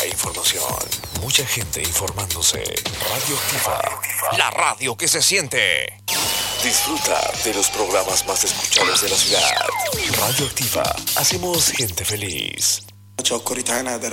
e información. Mucha gente informándose. Radioactiva, la radio que se siente. Disfruta de los programas más escuchados de la ciudad. Radioactiva, hacemos gente feliz.